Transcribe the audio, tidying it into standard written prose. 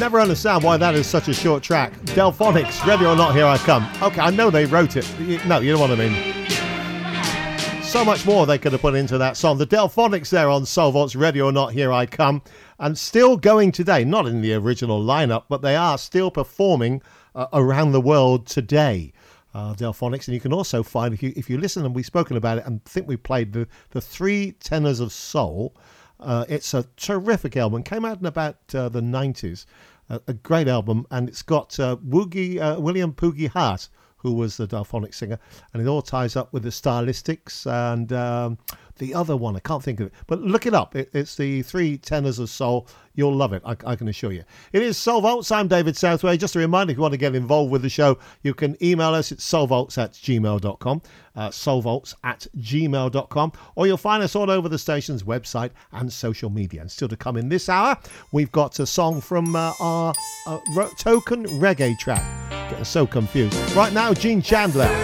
Never understand why that is such a short track. Delphonics, Ready or Not, Here I Come. Okay, I know they wrote it. No, you know what I mean. So much more they could have put into that song. The Delphonics there on Soul Vaults, Ready or Not, Here I Come. And still going today, not in the original lineup, but they are still performing around the world today. Delphonics, and you can also find, if you listen, and we've spoken about it, and think we played the Three Tenors of Soul. It's a terrific album. Came out in about the 90s. A great album, and it's got William Poogie Hart, who was the Delphonics singer, and it all ties up with the Stylistics and the other one. I can't think of it, but look it up. It's the Three Tenors of Soul. You'll love it, I can assure you. It is Soul Vaults. I'm David Southway. Just a reminder, if you want to get involved with the show, you can email us at soulvaults@gmail.com, soulvaults@gmail.com, or you'll find us all over the station's website and social media. And still to come in this hour, we've got a song from our token reggae track. Getting so confused. Right now, Gene Chandler.